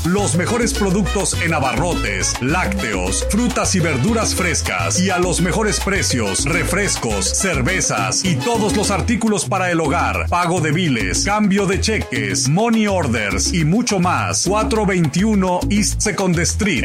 Los mejores productos en abarrotes, lácteos, frutas y verduras frescas y a los mejores precios, refrescos, cervezas y todos los artículos para el hogar, pago de biles, cambio de cheques, money orders y mucho más. 421 East Second Street